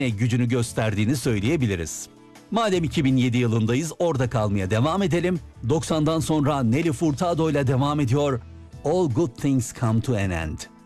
gücünü gösterdiğini söyleyebiliriz. Madem 2007 yılındayız, orada kalmaya devam edelim. 90'dan sonra Nelly Furtado ile devam ediyor. All Good Things Come to an End.